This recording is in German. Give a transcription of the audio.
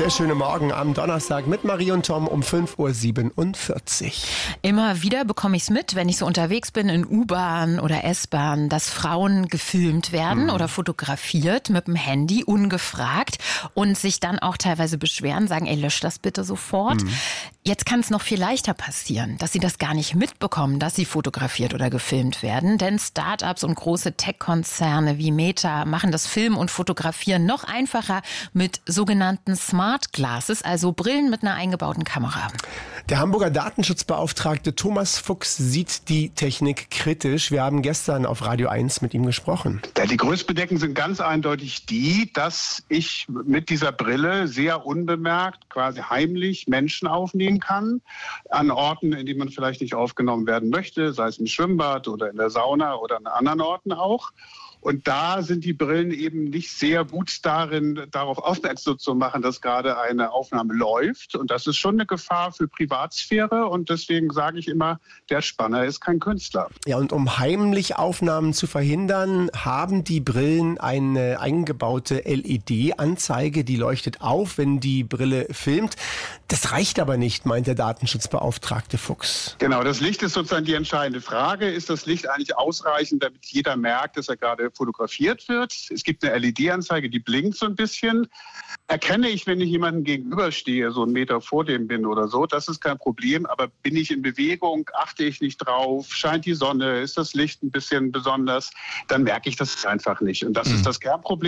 Der schöne Morgen am Donnerstag mit Marie und Tom um 5.47 Uhr. Immer wieder bekomme ich es mit, wenn ich so unterwegs bin in U-Bahn oder S-Bahn, dass Frauen gefilmt werden oder fotografiert mit dem Handy, ungefragt, und sich dann auch teilweise beschweren, sagen, ey, lösch das bitte sofort. Jetzt kann es noch viel leichter passieren, dass sie das gar nicht mitbekommen, dass sie fotografiert oder gefilmt werden. Denn Start-ups und große Tech-Konzerne wie Meta machen das Filmen und Fotografieren noch einfacher mit sogenannten Smart Glasses, also Brillen mit einer eingebauten Kamera. Der Hamburger Datenschutzbeauftragte Thomas Fuchs sieht die Technik kritisch. Wir haben gestern auf Radio 1 mit ihm gesprochen. Ja, die Größtbedenken sind ganz eindeutig die, dass ich mit dieser Brille sehr unbemerkt, quasi heimlich Menschen aufnehmen kann, an Orten, in denen man vielleicht nicht aufgenommen werden möchte, sei es im Schwimmbad oder in der Sauna oder an anderen Orten auch. Und da sind die Brillen eben nicht sehr gut darin, darauf aufmerksam zu machen, dass gerade eine Aufnahme läuft. Und das ist schon eine Gefahr für Privatsphäre. Und deswegen sage ich immer, der Spanner ist kein Künstler. Ja, und um heimlich Aufnahmen zu verhindern, haben die Brillen eine eingebaute LED-Anzeige, die leuchtet auf, wenn die Brille filmt. Das reicht aber nicht, meint der Datenschutzbeauftragte Fuchs. Genau, das Licht ist sozusagen die entscheidende Frage. Ist das Licht eigentlich ausreichend, damit jeder merkt, dass er gerade fotografiert wird? Es gibt eine LED-Anzeige, die blinkt so ein bisschen. Erkenne ich, wenn ich jemandem gegenüberstehe, so einen Meter vor dem bin oder so, das ist kein Problem. Aber bin ich in Bewegung, achte ich nicht drauf, scheint die Sonne, ist das Licht ein bisschen besonders, dann merke ich das einfach nicht. Und das ist das Kernproblem.